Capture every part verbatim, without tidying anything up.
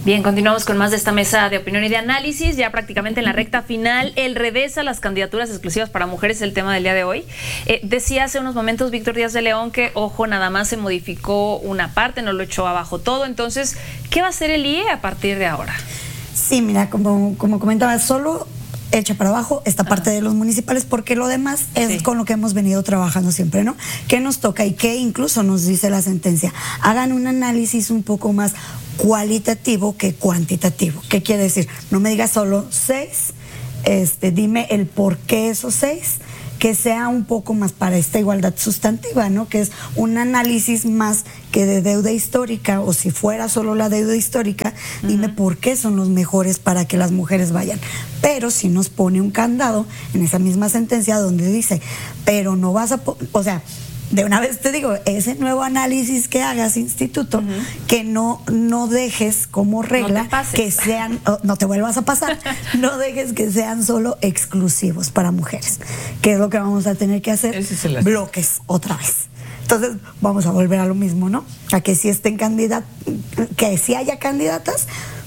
Bien, continuamos con más de esta mesa de opinión y de análisis, ya prácticamente en la recta final. El revés a las candidaturas exclusivas para mujeres es el tema del día de hoy. Eh, decía hace unos momentos Víctor Díaz de León que, ojo, nada más se modificó una parte, no lo echó abajo todo. Entonces, ¿qué va a hacer el I E a partir de ahora? Sí, mira, como, como comentaba, solo echa para abajo esta parte Ajá. de los municipales, porque lo demás es sí. con lo que hemos venido trabajando siempre, ¿no? ¿Qué nos toca y qué incluso nos dice la sentencia? Hagan un análisis un poco más cualitativo que cuantitativo. ¿Qué quiere decir? No me digas solo seis, este, dime el por qué esos seis, que sea un poco más para esta igualdad sustantiva, ¿no? Que es un análisis más que de deuda histórica, o si fuera solo la deuda histórica, uh-huh. dime por qué son los mejores para que las mujeres vayan. Pero si nos pone un candado en esa misma sentencia donde dice, pero no vas a, o sea, de una vez te digo, ese nuevo análisis que hagas, instituto, uh-huh. que no, no dejes como regla no que sean, oh, no te vuelvas a pasar, no dejes que sean solo exclusivos para mujeres, que es lo que vamos a tener que hacer, es bloques otra vez. Entonces vamos a volver a lo mismo, ¿no? A que si estén candidatas, que si haya candidatas,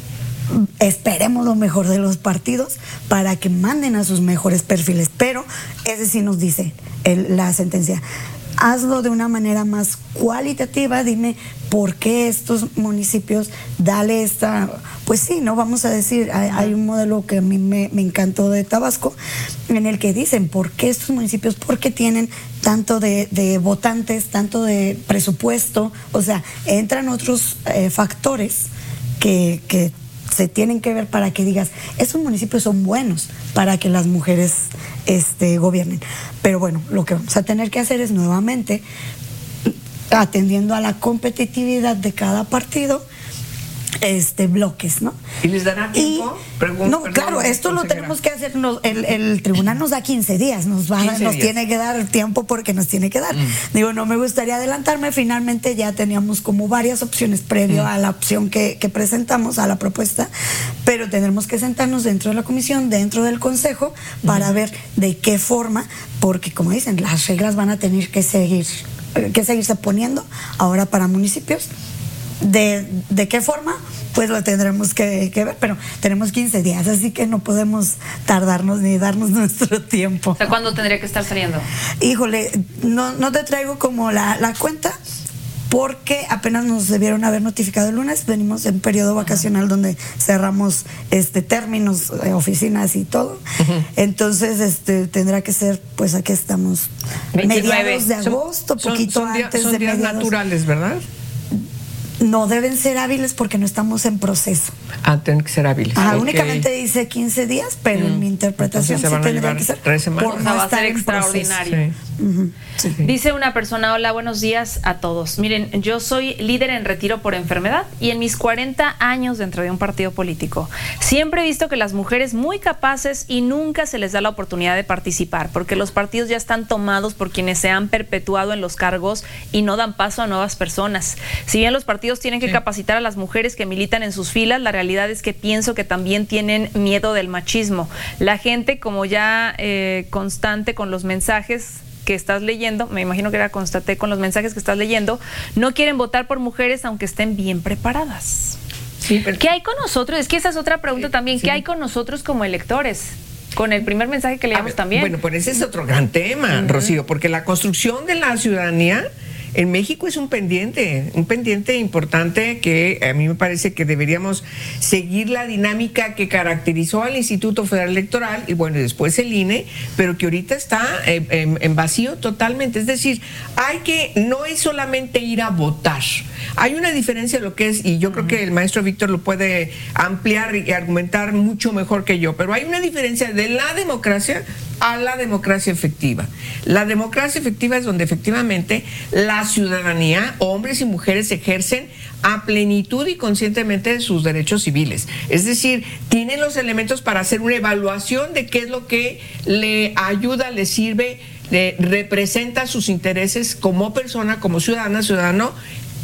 esperemos lo mejor de los partidos para que manden a sus mejores perfiles, pero ese sí nos dice el, la sentencia. Hazlo de una manera más cualitativa, dime por qué estos municipios, dale esta, pues sí, no vamos a decir, hay, hay un modelo que a mí me, me encantó de Tabasco, en el que dicen por qué estos municipios, por qué tienen tanto de, de votantes, tanto de presupuesto, o sea, entran otros eh, factores que, que se tienen que ver para que digas, esos municipios son buenos para que las mujeres este, gobiernen. Pero bueno, lo que vamos a tener que hacer es nuevamente, atendiendo a la competitividad de cada partido, este bloques, ¿no? ¿Y les dará tiempo? Pregunto, no, perdón, claro, esto lo tenemos que hacer, nos, el, el tribunal nos da quince días, nos va, nos días. tiene que dar tiempo porque nos tiene que dar. Mm. Digo, no me gustaría adelantarme, finalmente ya teníamos como varias opciones previo mm. a la opción que, que presentamos, a la propuesta, pero tendremos que sentarnos dentro de la comisión, dentro del consejo, para mm. ver de qué forma, porque como dicen, las reglas van a tener que seguir, que seguirse poniendo ahora para municipios. De, de qué forma, pues lo tendremos que, que ver, pero tenemos quince días, así que no podemos tardarnos ni darnos nuestro tiempo. O sea, ¿cuándo tendría que estar saliendo? Híjole, no, no te traigo como la, la cuenta, porque apenas nos debieron haber notificado el lunes, venimos en periodo vacacional uh-huh. donde cerramos este términos, eh, oficinas y todo, uh-huh. entonces este tendrá que ser, pues aquí estamos, veintinueve mediados de agosto, son, poquito son, son antes son de días mediados. naturales, ¿verdad? No deben ser hábiles porque no estamos en proceso. Ah, tienen que ser hábiles. Ah, okay. Únicamente dice quince días, pero mm. en mi interpretación sí tendría que ser tres semanas. Por no va a ser extraordinario. Sí. Uh-huh. Sí. Dice una persona, hola, buenos días a todos. Miren, yo soy líder en retiro por enfermedad y en mis cuarenta años dentro de un partido político siempre he visto que las mujeres muy capaces y nunca se les da la oportunidad de participar porque los partidos ya están tomados por quienes se han perpetuado en los cargos y no dan paso a nuevas personas. Si bien los partidos tienen que sí. capacitar a las mujeres que militan en sus filas, la realidad es que pienso que también tienen miedo del machismo. La gente, como ya eh, constante con los mensajes que estás leyendo, me imagino que era constaté con los mensajes que estás leyendo, no quieren votar por mujeres aunque estén bien preparadas. Sí, pero... ¿Qué hay con nosotros? Es que esa es otra pregunta también. Sí. ¿Qué hay con nosotros como electores? Con el primer mensaje que leíamos también. Bueno, pues ese es otro gran tema, uh-huh. Rocío, porque la construcción de la ciudadanía en México es un pendiente, un pendiente importante que a mí me parece que deberíamos seguir la dinámica que caracterizó al Instituto Federal Electoral y bueno, después el I N E, pero que ahorita está en, en, en vacío totalmente. Es decir, hay que, no es solamente ir a votar. Hay una diferencia de lo que es, y yo creo que el maestro Víctor lo puede ampliar y argumentar mucho mejor que yo, pero hay una diferencia de la democracia a la democracia efectiva. La democracia efectiva es donde efectivamente la ciudadanía, hombres y mujeres, ejercen a plenitud y conscientemente sus derechos civiles. Es decir, tienen los elementos para hacer una evaluación de qué es lo que le ayuda, le sirve, le representa sus intereses como persona, como ciudadana, ciudadano, en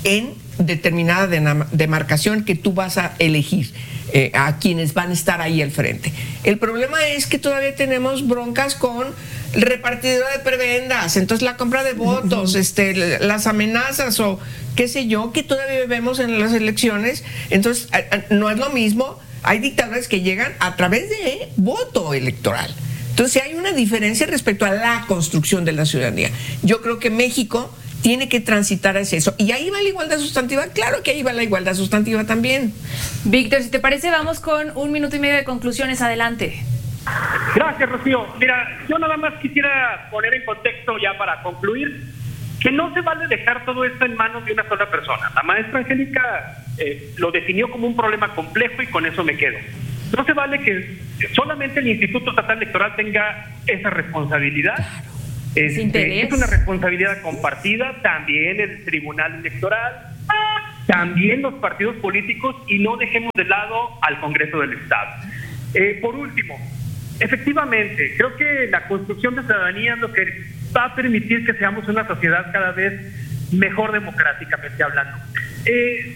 determinada demarcación que tú vas a elegir eh, a quienes van a estar ahí al frente. El problema es que todavía tenemos broncas con el repartidor de prebendas, entonces la compra de votos, este, las amenazas o qué sé yo, que todavía vemos en las elecciones. Entonces no es lo mismo. Hay dictadores que llegan a través de voto electoral. Entonces hay una diferencia respecto a la construcción de la ciudadanía. Yo creo que México tiene que transitar hacia eso. ¿Y ahí va la igualdad sustantiva? Claro que ahí va la igualdad sustantiva también. Víctor, si te parece, vamos con un minuto y medio de conclusiones. Adelante. Gracias, Rocío. Mira, yo nada más quisiera poner en contexto ya para concluir que no se vale dejar todo esto en manos de una sola persona. La maestra Angélica eh, lo definió como un problema complejo y con eso me quedo. No se vale que solamente el Instituto Estatal Electoral tenga esa responsabilidad. Claro. Este, es una responsabilidad compartida, también el Tribunal Electoral, también los partidos políticos, y no dejemos de lado al Congreso del Estado. Eh, por último, efectivamente, creo que la construcción de ciudadanía es lo que va a permitir que seamos una sociedad cada vez mejor democráticamente hablando. Eh,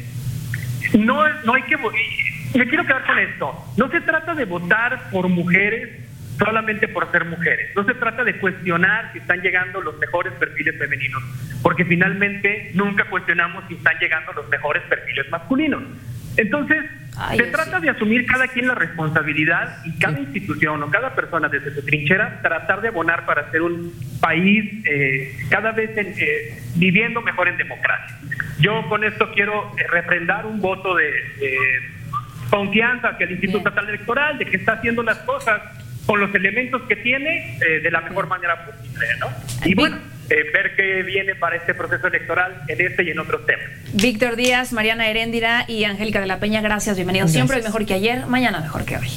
no, no hay que... Me quiero quedar con esto. No se trata de votar por mujeres solamente por ser mujeres. No se trata de cuestionar si están llegando los mejores perfiles femeninos, porque finalmente nunca cuestionamos si están llegando los mejores perfiles masculinos. Entonces, Ay, se trata sí. de asumir cada quien la responsabilidad y cada institución o cada persona desde su trinchera tratar de abonar para ser un país eh, cada vez en, eh, viviendo mejor en democracia. Yo con esto quiero eh, refrendar un voto de, de confianza hacia el Instituto Bien. Estatal Electoral, de que está haciendo las cosas con los elementos que tiene eh, de la mejor manera posible, ¿no? Y bueno, eh, ver qué viene para este proceso electoral en este y en otros temas. Víctor Díaz, Mariana Heréndira y Angélica de la Peña, gracias, bienvenidos. Gracias. Siempre mejor que ayer, mañana mejor que hoy.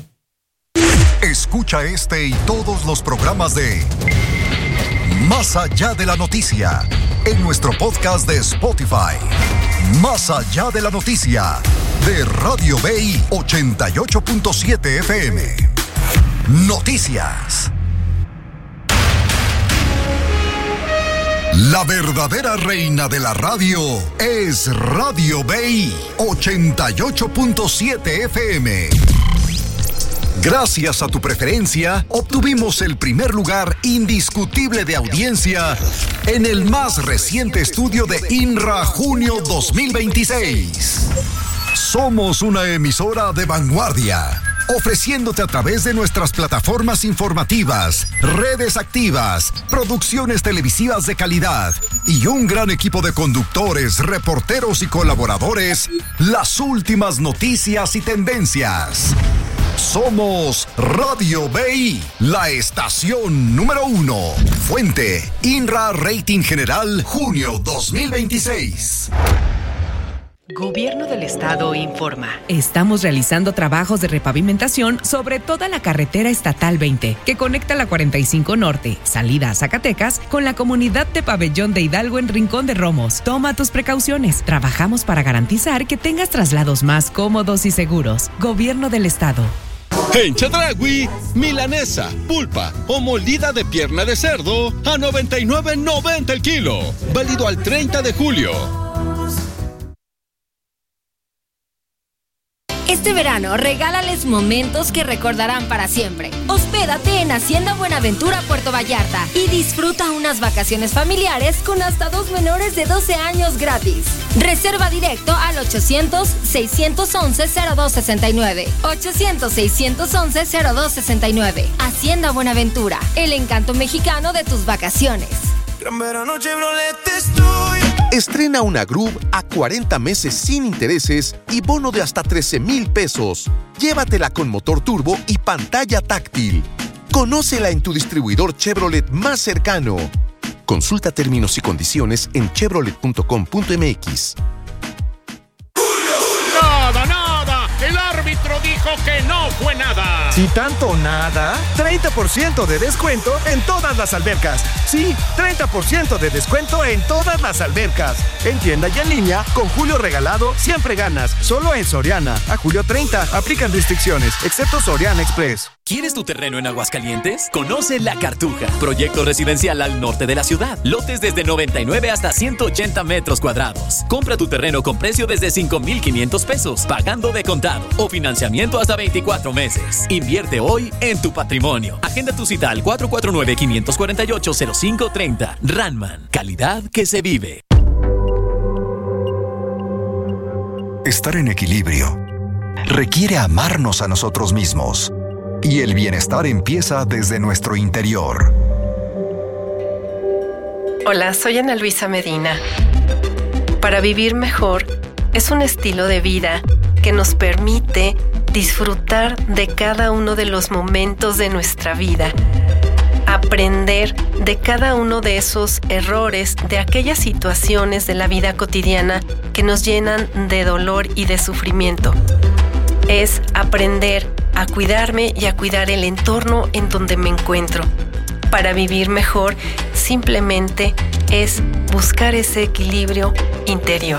Escucha este y todos los programas de Más Allá de la Noticia en nuestro podcast de Spotify. Más Allá de la Noticia de Radio B I ochenta y ocho punto siete F M. Noticias. La verdadera reina de la radio es Radio B I ochenta y ocho punto siete F M. Gracias a tu preferencia, obtuvimos el primer lugar indiscutible de audiencia en el más reciente estudio de INRA Junio dos mil veintiséis. Somos una emisora de vanguardia, ofreciéndote a través de nuestras plataformas informativas, redes activas, producciones televisivas de calidad y un gran equipo de conductores, reporteros y colaboradores, las últimas noticias y tendencias. Somos Radio B I, la estación número uno. Fuente, INRA Rating General, junio dos mil veintiséis. Gobierno del Estado informa. Estamos realizando trabajos de repavimentación sobre toda la carretera estatal veinte, que conecta la cuarenta y cinco Norte, salida a Zacatecas, con la comunidad de Pabellón de Hidalgo en Rincón de Romos. Toma tus precauciones. Trabajamos para garantizar que tengas traslados más cómodos y seguros. Gobierno del Estado. En Chedraui, milanesa, pulpa o molida de pierna de cerdo a noventa y nueve noventa el kilo. Válido al treinta de julio. Este verano, regálales momentos que recordarán para siempre. Hospédate en Hacienda Buenaventura, Puerto Vallarta, y disfruta unas vacaciones familiares con hasta dos menores de doce años gratis. Reserva directo al ochocientos, seiscientos once, cero dos sesenta y nueve. ochocientos, seiscientos once, cero dos sesenta y nueve. Hacienda Buenaventura, el encanto mexicano de tus vacaciones. Gran verano Chevrolet estoy. Estrena una Groove a cuarenta meses sin intereses y bono de hasta trece mil pesos. Llévatela con motor turbo y pantalla táctil. Conócela en tu distribuidor Chevrolet más cercano. Consulta términos y condiciones en chevrolet punto com punto m x. ¡Nada, nada! El árbitro dijo que no fue nada. Si tanto nada, treinta por ciento de descuento en todas las albercas. Sí, treinta por ciento de descuento en todas las albercas. En tienda y en línea, con Julio Regalado, siempre ganas. Solo en Soriana. A julio treinta, aplican restricciones, excepto Soriana Express. ¿Quieres tu terreno en Aguascalientes? Conoce La Cartuja, proyecto residencial al norte de la ciudad. Lotes desde noventa y nueve hasta ciento ochenta metros cuadrados. Compra tu terreno con precio desde cinco mil quinientos pesos, pagando de contado o financiamiento hasta veinticuatro meses. Invierte hoy en tu patrimonio. Agenda tu cita al cuatro cuatro nueve, cinco cuatro ocho, cero cinco tres cero. Ranman, calidad que se vive. Estar en equilibrio requiere amarnos a nosotros mismos. Y el bienestar empieza desde nuestro interior. Hola, soy Ana Luisa Medina. Para vivir mejor es un estilo de vida que nos permite disfrutar de cada uno de los momentos de nuestra vida, aprender de cada uno de esos errores, de aquellas situaciones de la vida cotidiana que nos llenan de dolor y de sufrimiento. Es aprender a cuidarme y a cuidar el entorno en donde me encuentro. Para vivir mejor, simplemente es buscar ese equilibrio interior.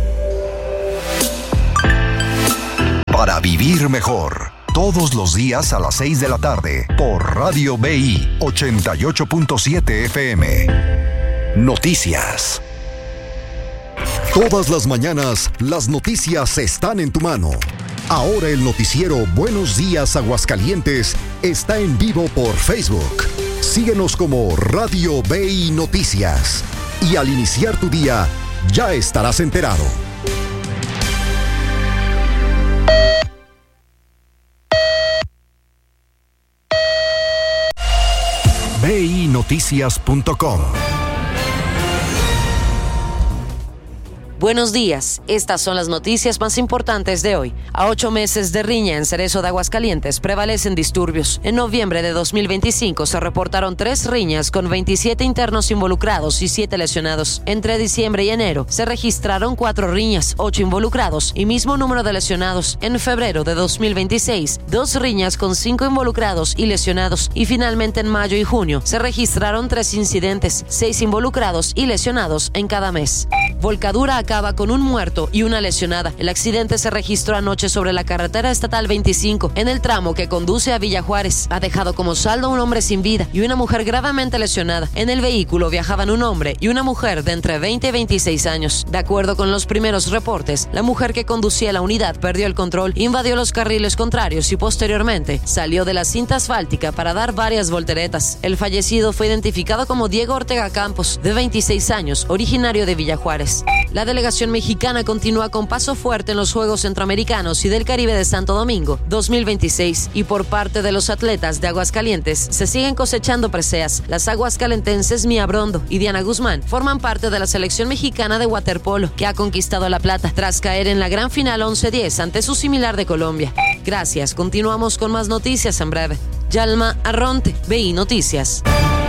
Para vivir mejor, todos los días a las seis de la tarde, por Radio B I ochenta y ocho punto siete F M. Noticias. Todas las mañanas, las noticias están en tu mano. Ahora el noticiero Buenos Días Aguascalientes está en vivo por Facebook. Síguenos como Radio B I Noticias. Y al iniciar tu día, ya estarás enterado. B I noticias punto com. Buenos días, estas son las noticias más importantes de hoy. A ocho meses de riña en Cerezo de Aguascalientes prevalecen disturbios. En noviembre de dos mil veinticinco se reportaron tres riñas con veintisiete internos involucrados y siete lesionados. Entre diciembre y enero se registraron cuatro riñas, ocho involucrados y mismo número de lesionados. En febrero de dos mil veintiséis, dos riñas con cinco involucrados y lesionados. Y finalmente en mayo y junio se registraron tres incidentes, seis involucrados y lesionados en cada mes. Volcadura acaba con un muerto y una lesionada. El accidente se registró anoche sobre la carretera estatal veinticinco, en el tramo que conduce a Villa Juárez. Ha dejado como saldo a un hombre sin vida y una mujer gravemente lesionada. En el vehículo viajaban un hombre y una mujer de entre veinte y veintiséis años. De acuerdo con los primeros reportes, la mujer que conducía la unidad perdió el control, invadió los carriles contrarios y posteriormente salió de la cinta asfáltica para dar varias volteretas. El fallecido fue identificado como Diego Ortega Campos, de veintiséis años, originario de Villa Juárez. La delegación mexicana continúa con paso fuerte en los Juegos Centroamericanos y del Caribe de Santo Domingo dos mil veintiséis, y por parte de los atletas de Aguascalientes se siguen cosechando preseas. Las aguascalentenses Mía Brondo y Diana Guzmán forman parte de la selección mexicana de waterpolo, que ha conquistado la plata tras caer en la gran final once diez ante su similar de Colombia. Gracias, continuamos con más noticias en breve. Yalma Arronte, B I Noticias.